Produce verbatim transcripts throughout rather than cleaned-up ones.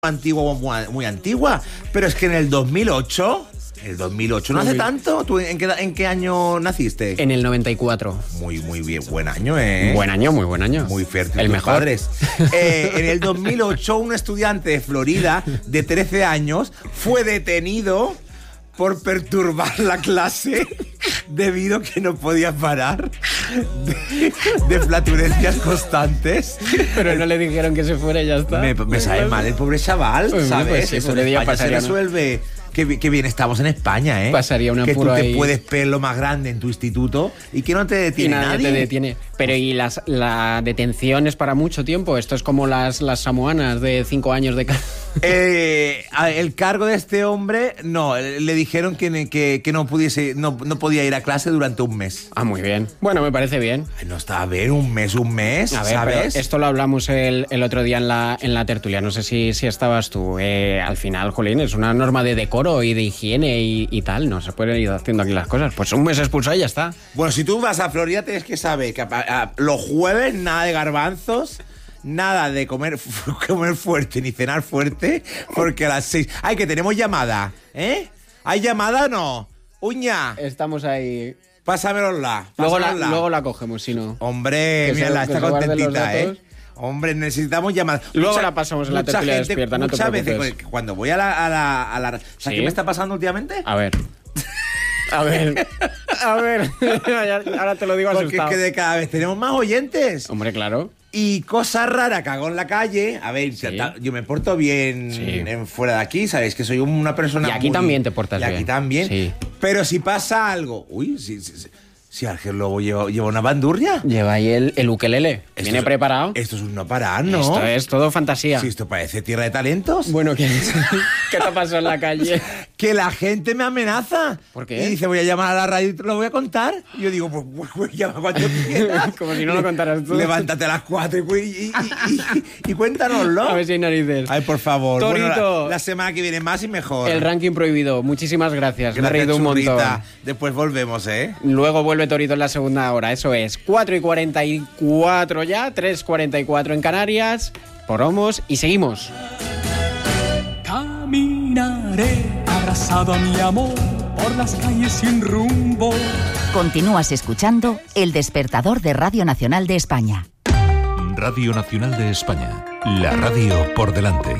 antigua, muy, muy antigua, pero es que en el dos mil ocho, el dos mil ocho no hace tanto. ¿Tú en qué, en qué año naciste? En el noventa y cuatro. Muy, muy bien, buen año, ¿eh? Buen año, muy buen año. Muy fértil. El tus mejor. Padres. Eh, en el dos mil ocho, un estudiante de Florida de trece años fue detenido por perturbar la clase debido a que no podía parar de, de flatulencias constantes. Pero no le dijeron que se fuera y ya está. Me, me sabe mal el pobre chaval, Pues, ¿sabes? pues sí, Eso pobre en día España se pasaría, resuelve. Qué, qué bien estamos en España, ¿eh? Pasaría un que tú apuro te ahí. puedes pegar lo más grande en tu instituto y que no te Y detiene nadie nadie. te detiene. Pero y las, la detención es para mucho tiempo. Esto es como las, las samoanas de cinco años de cárcel. Eh, el cargo de este hombre, no, le dijeron que, que, que no pudiese, no, no podía ir a clase durante un mes. Ah, muy bien. Bueno, me parece bien. Ay, no está a ver, un mes, un mes, A ver, ¿sabes? pero esto lo hablamos el, el otro día en la, en la tertulia. No sé si, si estabas tú. Eh, al final, jolín, es una norma de decoro y de higiene y, y tal. No se pueden ir haciendo aquí las cosas. Pues un mes expulsado y ya está. Bueno, si tú vas a Florida tienes que saber que a, a, los jueves nada de garbanzos, nada de comer, comer fuerte ni cenar fuerte, porque a las seis... ¡Ay, que tenemos llamada! ¿Eh? ¿Hay llamada o no? ¡Uña! Estamos ahí. Pásamela. Luego la, pásamela. luego la cogemos, si no. Hombre, Que se- mírala, que está se guarden los contentita, datos. ¿eh? Hombre, necesitamos llamadas. Luego Mucha- la pasamos en la mucha tertulia gente, despierta, no te muchas veces, preocupes. cuando voy a la... A la, a la ¿Sabes ¿Sí? qué me está pasando últimamente? A ver. A ver. A ver. Ahora te lo digo Porque es asustado. que de cada vez tenemos más oyentes. Hombre, claro. Y cosas raras que hago en la calle. A ver, Sí. yo me porto bien Sí. en fuera de aquí, ¿sabéis? Que soy una persona Y aquí muy- también te portas y aquí bien. también. Sí. Pero si pasa algo... Uy, si, si, si, si Ángel Lobo lleva, lleva una bandurria. Lleva ahí el, el ukelele. Esto Viene es- preparado. Esto es un no parar, ¿no? Esto es todo fantasía. Si esto parece tierra de talentos. Bueno, ¿qué, ¿qué te pasó en la calle? Que la gente me amenaza. ¿Por qué? Y dice, voy a llamar a la radio y te lo voy a contar. Y yo digo, pues, pues, pues llama cuando quieras. Como si no lo contaras tú. Levántate a las cuatro y, y, y, y, y cuéntanoslo. A ver si hay narices. Ay, por favor. Torito. Bueno, la, la semana que viene más y mejor. El ranking prohibido. Muchísimas gracias. Me he Gracias, reído un churrita. montón. Después volvemos, ¿eh? Luego vuelve Torito en la segunda hora. Eso es. cuatro y cuarenta y cuatro ya. tres y cuarenta y cuatro en Canarias. Poromos. Y seguimos. Caminaré abrazado a mi amor por las calles sin rumbo. Continúas escuchando El Despertador de Radio Nacional de España. Radio Nacional de España. La radio por delante.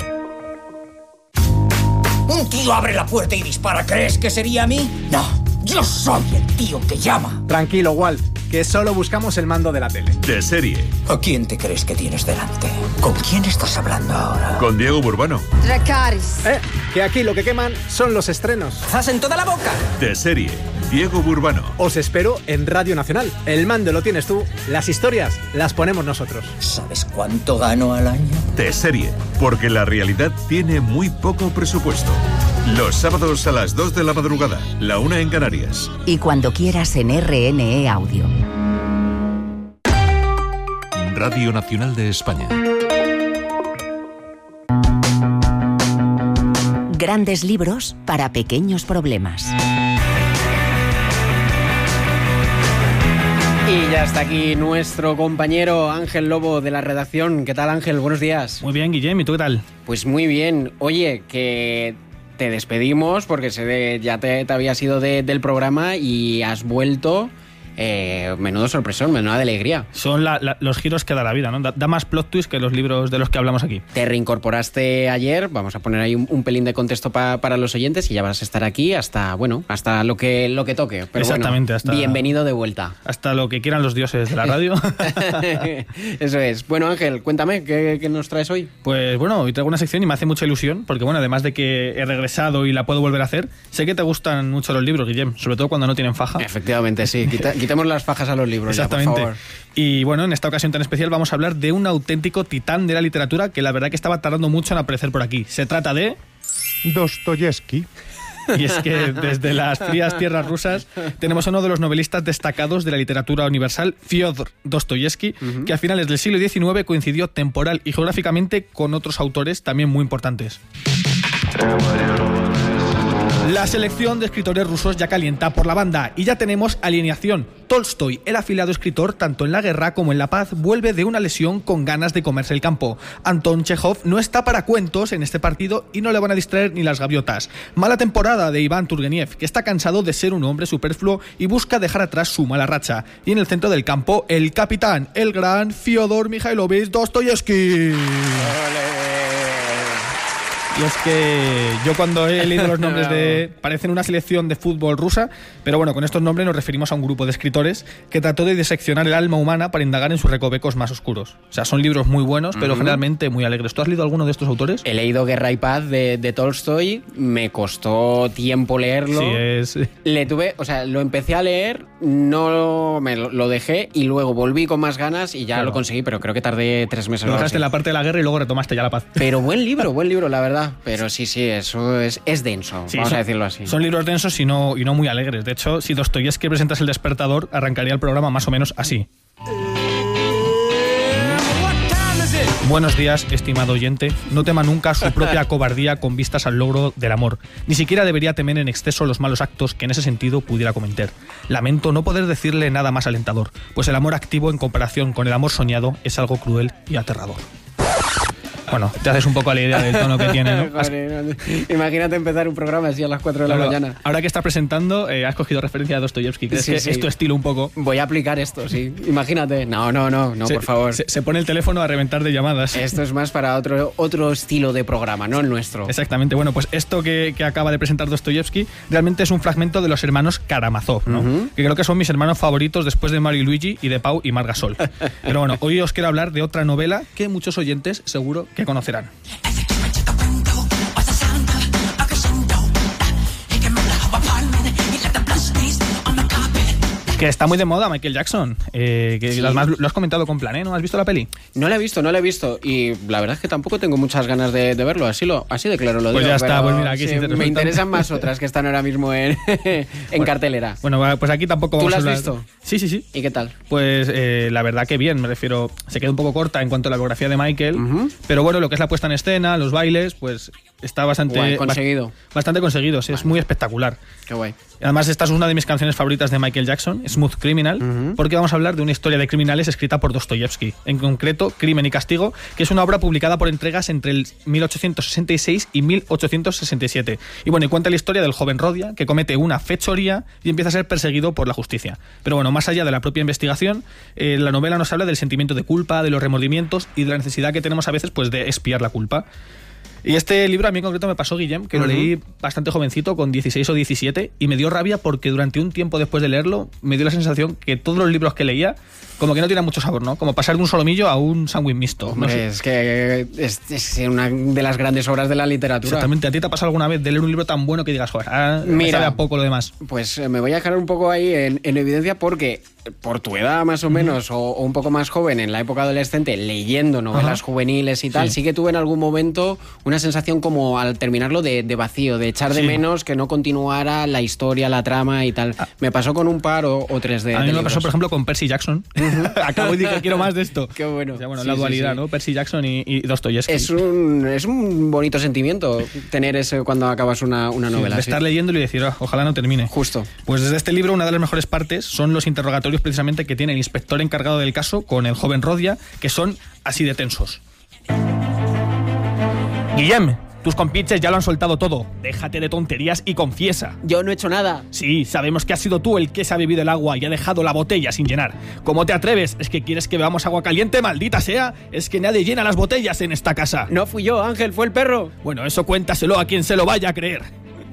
Un tío abre la puerta y dispara. ¿Crees que sería a mí? No, yo soy el tío que llama. Tranquilo, Walt, que solo buscamos el mando de la tele. De serie. ¿A quién te crees que tienes delante? ¿Con quién estás hablando ahora? Con Diego Burbano. Dracarys. Eh, que aquí lo que queman son los estrenos. ¡Zas en toda la boca! De serie. Diego Burbano. Os espero en Radio Nacional. El mando lo tienes tú, las historias las ponemos nosotros. ¿Sabes cuánto gano al año? De serie. Porque la realidad tiene muy poco presupuesto. Los sábados a las dos de la madrugada. La una en Canarias. Y cuando quieras en R N E Audio. Radio Nacional de España. Grandes libros para pequeños problemas. Y ya está aquí nuestro compañero Ángel Lobo de la redacción. ¿Qué tal, Ángel? Buenos días. Muy bien, Guillem, ¿y tú qué tal? Pues muy bien. Oye, que te despedimos porque se de, ya te, te habías ido de, del programa y has vuelto. Eh, menudo sorpresón, menuda alegría. Son la, la, los giros que da la vida, ¿no? Da, da más plot twist que los libros de los que hablamos aquí. Te reincorporaste ayer, vamos a poner ahí un, un pelín de contexto pa, para los oyentes y ya vas a estar aquí hasta, bueno, hasta lo que, lo que toque. Pero exactamente, bueno, hasta, bienvenido de vuelta. Hasta lo que quieran los dioses de la radio. Eso es. Bueno, Ángel, cuéntame, ¿qué, qué nos traes hoy? Pues bueno, hoy traigo una sección y me hace mucha ilusión, porque bueno, además de que he regresado y la puedo volver a hacer, sé que te gustan mucho los libros, Guillem, sobre todo cuando no tienen faja. Efectivamente, sí. Quita, quitemos las fajas a los libros. Exactamente. Ya, por favor. Y bueno, en esta ocasión tan especial vamos a hablar de un auténtico titán de la literatura que la verdad que estaba tardando mucho en aparecer por aquí. Se trata de... Dostoyevsky. Y es que desde las frías tierras rusas tenemos a uno de los novelistas destacados de la literatura universal, Fyodor Dostoyevsky, uh-huh. que a finales del siglo diecinueve coincidió temporal y geográficamente con otros autores también muy importantes. La selección de escritores rusos ya calienta por la banda y ya tenemos alineación. Tolstoy, el afilado escritor tanto en la guerra como en la paz, vuelve de una lesión con ganas de comerse el campo. Anton Chekhov no está para cuentos en este partido y no le van a distraer ni las gaviotas. Mala temporada de Iván Turgeniev, que está cansado de ser un hombre superfluo y busca dejar atrás su mala racha. Y en el centro del campo, el capitán, el gran Fyodor Mikhailovich Dostoyevsky. Y es que yo cuando he leído los nombres de... parecen una selección de fútbol rusa, pero bueno, con estos nombres nos referimos a un grupo de escritores que trató de diseccionar el alma humana para indagar en sus recovecos más oscuros. O sea, son libros muy buenos, pero uh-huh. generalmente muy alegres. ¿Tú has leído alguno de estos autores? He leído Guerra y Paz de, de Tolstoy, me costó tiempo leerlo. Sí, es... Le tuve, o sea, lo empecé a leer, no me lo, lo dejé y luego volví con más ganas y ya claro. lo conseguí, pero creo que tardé tres meses. Lo dejaste en la parte de la guerra y luego retomaste ya la paz. Pero buen libro, buen libro, la verdad. Pero sí, sí, eso es, es denso, sí, vamos son, a decirlo así. Son libros densos y no, y no muy alegres. De hecho, si Dostoyevsky presentas El Despertador, arrancaría el programa más o menos así. Buenos días, estimado oyente. No tema nunca su propia cobardía con vistas al logro del amor. Ni siquiera debería temer en exceso los malos actos que en ese sentido pudiera cometer. Lamento no poder decirle nada más alentador, pues el amor activo en comparación con el amor soñado es algo cruel y aterrador. Bueno, te haces un poco a la idea del tono que tiene, ¿no? Joder, imagínate empezar un programa así a las cuatro de la claro, mañana. Ahora que estás presentando, eh, has cogido referencia a Dostoyevsky. ¿Crees sí, que sí. es tu estilo un poco? Voy a aplicar esto, sí. Imagínate. No, no, no, no, se, por favor. Se, se pone el teléfono a reventar de llamadas. Esto es más para otro, otro estilo de programa, no el nuestro. Exactamente. Bueno, pues esto que, que acaba de presentar Dostoyevsky realmente es un fragmento de los hermanos Karamazov, ¿no? Uh-huh. Que creo que son mis hermanos favoritos después de Mario y Luigi y de Pau y Margasol. Pero bueno, hoy os quiero hablar de otra novela que muchos oyentes seguro que conocerán. Que está muy de moda Michael Jackson, eh, que sí. además lo has comentado con Plané, ¿no? ¿Has visto la peli? No la he visto, no la he visto y la verdad es que tampoco tengo muchas ganas de, de verlo, así lo así de claro lo digo. Pues ya está, pues mira, aquí sí, sí te me interesan más otras que están ahora mismo en, en bueno, cartelera. Bueno, pues aquí tampoco vamos a hablar. ¿Tú la has visto? Sí, sí, sí. ¿Y qué tal? Pues eh, la verdad que bien, me refiero, se queda un poco corta en cuanto a la biografía de Michael, uh-huh. pero bueno, lo que es la puesta en escena, los bailes, pues está bastante... Guay, conseguido. Ba- bastante conseguido, sí, vale. Es muy espectacular. Qué guay. Además, esta es una de mis canciones favoritas de Michael Jackson, Smooth Criminal, uh-huh. porque vamos a hablar de una historia de criminales escrita por Dostoyevsky, en concreto Crimen y Castigo, que es una obra publicada por entregas entre el mil ochocientos sesenta y seis y mil ochocientos sesenta y siete. Y bueno, y cuenta la historia del joven Rodia, que comete una fechoría y empieza a ser perseguido por la justicia. Pero bueno, más allá de la propia investigación, eh, la novela nos habla del sentimiento de culpa, de los remordimientos y de la necesidad que tenemos a veces pues, de expiar la culpa. Y este libro a mí en concreto me pasó, Guillem, que uh-huh. lo leí bastante jovencito, con dieciséis o diecisiete, y me dio rabia porque durante un tiempo después de leerlo me dio la sensación que todos los libros que leía como que no tienen mucho sabor, ¿no? Como pasar de un solomillo a un sándwich mixto. Hombre, no sé. Es que es, es una de las grandes obras de la literatura. Exactamente. ¿A ti te ha pasado alguna vez de leer un libro tan bueno que digas, joder, ah, Mira, me sabe a poco lo demás? Pues me voy a dejar un poco ahí en, en evidencia porque por tu edad más o menos, uh-huh. o, o un poco más joven, en la época adolescente, leyendo novelas uh-huh. juveniles y tal, sí. sí que tuve en algún momento una sensación como al terminarlo de, de vacío, de echar de sí. menos que no continuara la historia, la trama y tal. Ah. Me pasó con un par o, o tres de A mí de me libros. pasó, por ejemplo, con Percy Jackson. Uh-huh. Acabo y dije, quiero más de esto. Qué bueno. O sea, bueno, sí, la sí, dualidad, sí. ¿no? Percy Jackson y, y Dostoyevsky. Es un, es un bonito sentimiento tener ese cuando acabas una, una novela. Sí, de estar sí. leyéndolo y decir, oh, ojalá no termine. Justo. Pues desde este libro, una de las mejores partes son los interrogatorios precisamente que tiene el inspector encargado del caso con el joven Rodia, que son así de tensos. Guillem, tus compinches ya lo han soltado todo. Déjate de tonterías y confiesa. Yo no he hecho nada. Sí, sabemos que has sido tú el que se ha bebido el agua y ha dejado la botella sin llenar. ¿Cómo te atreves? ¿Es que quieres que bebamos agua caliente, maldita sea? Es que nadie llena las botellas en esta casa. No fui yo, Ángel, fue el perro. Bueno, eso cuéntaselo a quien se lo vaya a creer.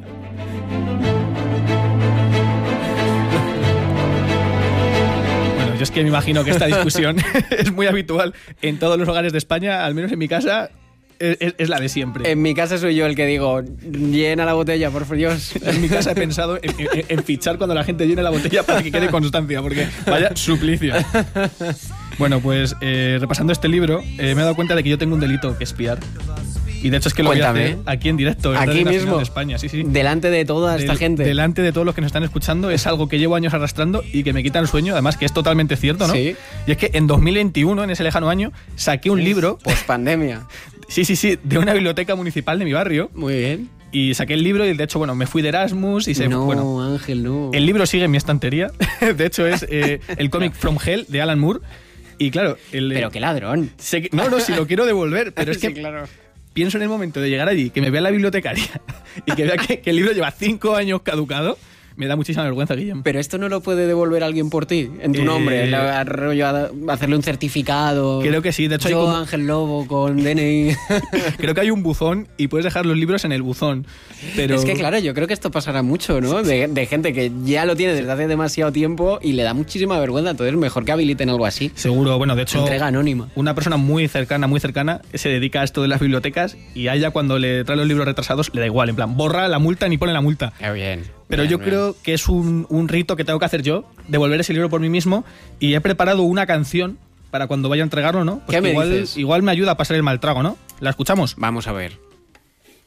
Bueno, yo es que me imagino que esta discusión es muy habitual en todos los hogares de España, al menos en mi casa. Es, es la de siempre. En mi casa soy yo el que digo, llena la botella, por Dios. En mi casa he pensado en, en, en fichar cuando la gente llene la botella para que quede constancia, porque vaya suplicio. Bueno, pues eh, repasando este libro, eh, me he dado cuenta de que yo tengo un delito que espiar. Y de hecho es que lo Cuéntame. voy a hacer aquí en directo. En Aquí Radio mismo. De España, sí, sí. Delante de toda esta Del, gente. Delante de todos los que nos están escuchando. Es algo que llevo años arrastrando y que me quita el sueño. Además que es totalmente cierto, ¿no? Sí. Y es que en dos mil veintiuno, en ese lejano año, saqué un libro... Post-pandemia. Sí, sí, sí, de una biblioteca municipal de mi barrio. Muy bien. Y saqué el libro y de hecho, bueno, me fui de Erasmus y se... No, bueno, Ángel, no. el libro sigue en mi estantería. De hecho, es eh, el cómic From Hell de Alan Moore. Y claro... El, pero qué ladrón. Sé que, no, no, si lo quiero devolver, pero es que... Sí, claro. Pienso en el momento de llegar allí, que me vea la bibliotecaria y que vea que, que el libro lleva cinco años caducado. Me da muchísima vergüenza, Guillem. Pero esto no lo puede devolver alguien por ti, en tu eh, nombre, la, rollo, a, hacerle un certificado. Creo que sí, de hecho Yo, hay como... Ángel Lobo, con D N I. Creo que hay un buzón y puedes dejar los libros en el buzón. Pero... Es que claro, yo creo que esto pasará mucho, ¿no? De, de gente que ya lo tiene desde hace demasiado tiempo y le da muchísima vergüenza, entonces mejor que habiliten algo así. Seguro, bueno, de hecho... Entrega anónima. Una persona muy cercana, muy cercana, se dedica a esto de las bibliotecas y a ella cuando le trae los libros retrasados le da igual, en plan, borra la multa ni pone la multa. Qué bien. Pero bien, yo bien. creo que es un, un rito que tengo que hacer yo, devolver ese libro por mí mismo, y he preparado una canción para cuando vaya a entregarlo, ¿no? Pues ¿Qué me igual, dices? igual me ayuda a pasar el mal trago, ¿no? ¿La escuchamos? Vamos a ver.